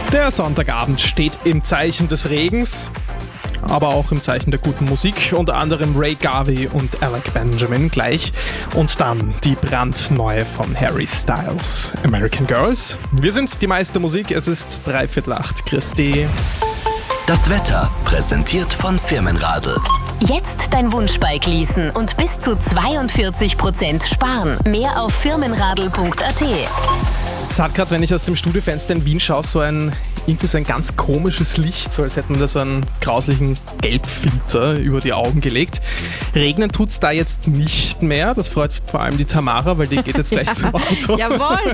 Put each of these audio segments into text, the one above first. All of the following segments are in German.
Der Sonntagabend steht im Zeichen des Regens, aber auch im Zeichen der guten Musik, unter anderem Ray Garvey und Alec Benjamin gleich. Und dann die brandneue von Harry Styles, American Girls. Wir sind die meiste Musik, es ist 7:45. Christi. Das Wetter präsentiert von Firmenradl. Jetzt dein Wunschbike leasen und bis zu 42% sparen. Mehr auf firmenradl.at. Es hat gerade, wenn ich aus dem Studiofenster in Wien schaue, so ein ganz komisches Licht, so als hätten wir da so einen grauslichen Gelbfilter über die Augen gelegt. Regnen tut's da jetzt nicht mehr, das freut vor allem die Tamara, weil die geht jetzt gleich zum Auto. Jawohl!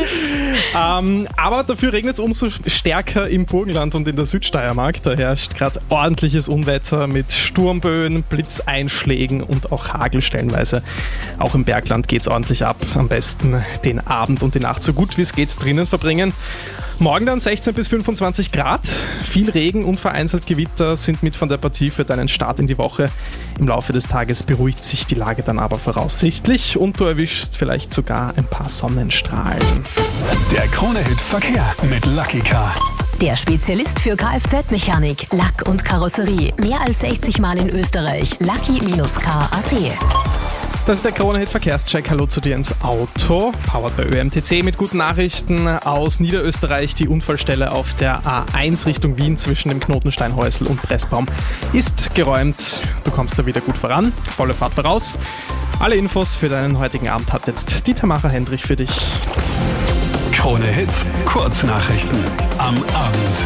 Aber dafür regnet es umso stärker im Burgenland und in der Südsteiermark. Da herrscht gerade ordentliches Unwetter mit Sturmböen, Blitzeinschlägen und auch Hagel stellenweise. Auch im Bergland geht's ordentlich ab. Am besten den Abend und die Nacht so gut wie es geht drinnen verbringen. Morgen dann 16 bis 25 Grad. Viel Regen und vereinzelt Gewitter sind mit von der Partie für deinen Start in die Woche. Im Laufe des Tages beruhigt sich die Lage dann aber voraussichtlich und du erwischst vielleicht sogar ein paar Sonnenstrahlen. Der Krone-Hit Verkehr mit Lucky Car. Der Spezialist für Kfz-Mechanik, Lack und Karosserie. Mehr als 60 Mal in Österreich. Lucky-car.at. Das ist der Krone-Hit Verkehrscheck. Hallo zu dir ins Auto. Powered bei ÖMTC mit guten Nachrichten aus Niederösterreich. Die Unfallstelle auf der A1 Richtung Wien zwischen dem Knoten Steinhäusl und Pressbaum ist geräumt. Du kommst da wieder gut voran. Volle Fahrt voraus. Alle Infos für deinen heutigen Abend hat jetzt die Tamara Hendrich für dich. Krone-Hit Kurznachrichten am Abend.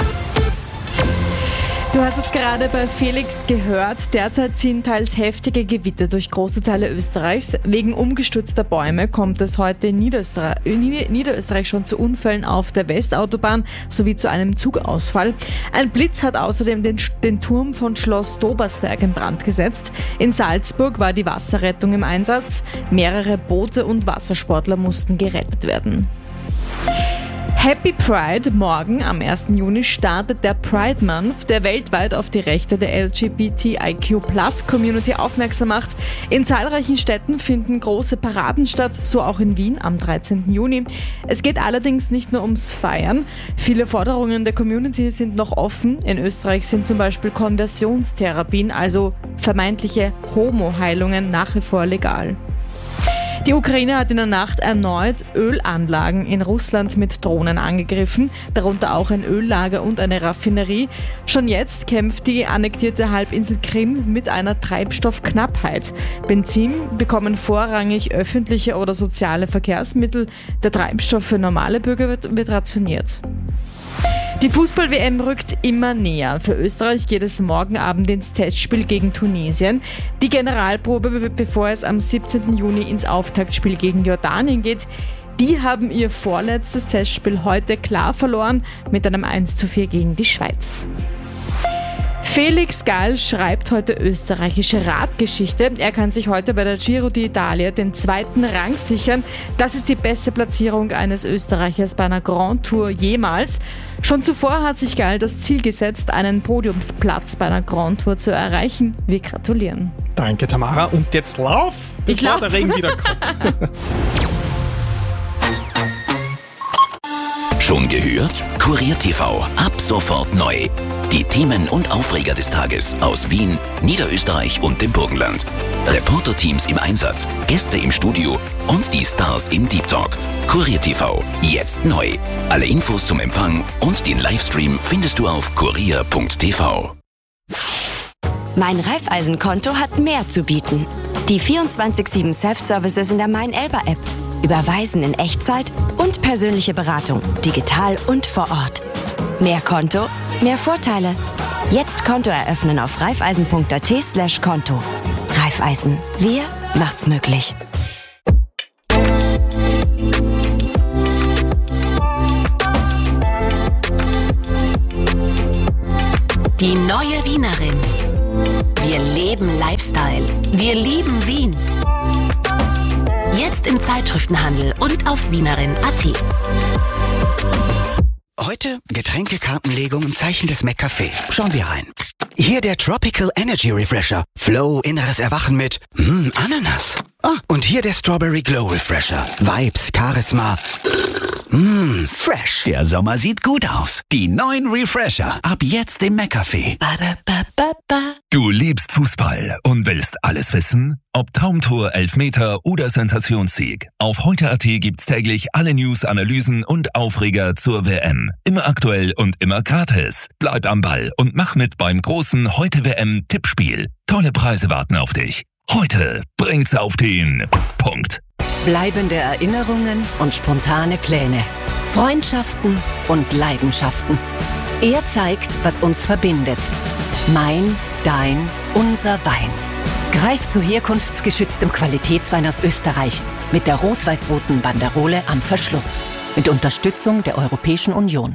Du hast es gerade bei Felix gehört. Derzeit ziehen teils heftige Gewitter durch große Teile Österreichs. Wegen umgestürzter Bäume kommt es heute in Niederösterreich schon zu Unfällen auf der Westautobahn sowie zu einem Zugausfall. Ein Blitz hat außerdem den Turm von Schloss Dobersberg in Brand gesetzt. In Salzburg war die Wasserrettung im Einsatz. Mehrere Boote und Wassersportler mussten gerettet werden. Happy Pride! Morgen, am 1. Juni, startet der Pride Month, der weltweit auf die Rechte der LGBTIQ+-Community aufmerksam macht. In zahlreichen Städten finden große Paraden statt, so auch in Wien am 13. Juni. Es geht allerdings nicht nur ums Feiern. Viele Forderungen der Community sind noch offen. In Österreich sind zum Beispiel Konversionstherapien, also vermeintliche Homo-Heilungen, nach wie vor legal. Die Ukraine hat in der Nacht erneut Ölanlagen in Russland mit Drohnen angegriffen, darunter auch ein Öllager und eine Raffinerie. Schon jetzt kämpft die annektierte Halbinsel Krim mit einer Treibstoffknappheit. Benzin bekommen vorrangig öffentliche oder soziale Verkehrsmittel. Der Treibstoff für normale Bürger wird rationiert. Die Fußball-WM rückt immer näher. Für Österreich geht es morgen Abend ins Testspiel gegen Tunesien. Die Generalprobe, bevor es am 17. Juni ins Auftaktspiel gegen Jordanien geht. Die haben ihr vorletztes Testspiel heute klar verloren mit einem 1:4 gegen die Schweiz. Felix Gall schreibt heute österreichische Radgeschichte. Er kann sich heute bei der Giro d'Italia den 2. Rang sichern. Das ist die beste Platzierung eines Österreichers bei einer Grand Tour jemals. Schon zuvor hat sich Gall das Ziel gesetzt, einen Podiumsplatz bei einer Grand Tour zu erreichen. Wir gratulieren. Danke, Tamara. Und jetzt lauf, bevor der Regen wieder kommt. Schon gehört? Kurier TV. Ab sofort neu. Die Themen und Aufreger des Tages aus Wien, Niederösterreich und dem Burgenland. Reporterteams im Einsatz, Gäste im Studio und die Stars im Deep Talk. Kurier TV. Jetzt neu. Alle Infos zum Empfang und den Livestream findest du auf kurier.tv. Mein Raiffeisen-Konto hat mehr zu bieten. Die 24/7 Self-Services in der Mein-Elba-App. Überweisen in Echtzeit und persönliche Beratung, digital und vor Ort. Mehr Konto, mehr Vorteile. Jetzt Konto eröffnen auf raiffeisen.at/Konto. Raiffeisen. Wir macht's möglich. Die neue Wienerin. Wir leben Lifestyle. Wir lieben Wien. Jetzt im Zeitschriftenhandel und auf wienerin.at. Heute Getränkekartenlegung im Zeichen des McCafé. Schauen wir rein. Hier der Tropical Energy Refresher. Flow, inneres Erwachen mit Ananas. Und hier der Strawberry Glow Refresher. Vibes, Charisma. Fresh. Der Sommer sieht gut aus. Die neuen Refresher. Ab jetzt im McCafé. Du liebst Fußball und willst alles wissen? Ob Traumtor, Elfmeter oder Sensationssieg. Auf heute.at gibt's täglich alle News, Analysen und Aufreger zur WM. Immer aktuell und immer gratis. Bleib am Ball und mach mit beim großen Heute-WM-Tippspiel. Tolle Preise warten auf dich. Heute bringt's auf den Punkt. Bleibende Erinnerungen und spontane Pläne. Freundschaften und Leidenschaften. Er zeigt, was uns verbindet. Mein, dein, unser Wein. Greif zu herkunftsgeschütztem Qualitätswein aus Österreich mit der rot-weiß-roten Banderole am Verschluss. Mit Unterstützung der Europäischen Union.